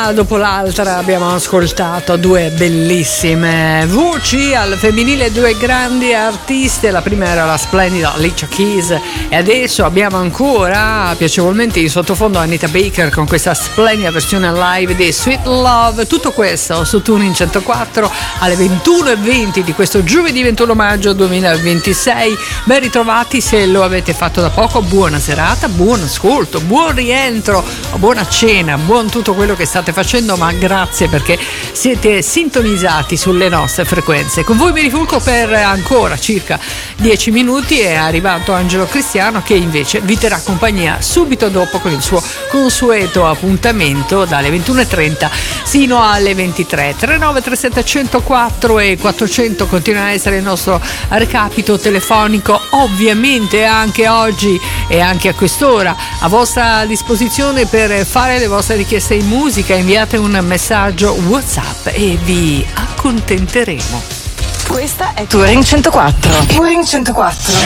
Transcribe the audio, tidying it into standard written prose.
Una dopo l'altra abbiamo ascoltato due bellissime voci al femminile, due grandi artiste. La prima era la splendida Alicia Keys e adesso abbiamo ancora piacevolmente in sottofondo Anita Baker con questa splendida versione live di Sweet Love. Tutto questo su Tuning 104 alle 21:20 di questo giovedì 21 maggio 2026. Ben ritrovati se lo avete fatto da poco, buona serata, buon ascolto, buon rientro, buona cena, buon tutto quello che state facendo, ma grazie perché siete sintonizzati sulle nostre frequenze. Con voi mi rifulco per ancora circa 10 minuti. È arrivato Angelo Cristiano che invece vi terrà compagnia subito dopo con il suo consueto appuntamento dalle 21:30 sino alle 23. 3937 104 e 400 continua a essere il nostro recapito telefonico, ovviamente anche oggi e anche a quest'ora a vostra disposizione per fare le vostre richieste in musica. Inviate un messaggio WhatsApp e vi accontenteremo. Questa è Turing 104. Turing 104.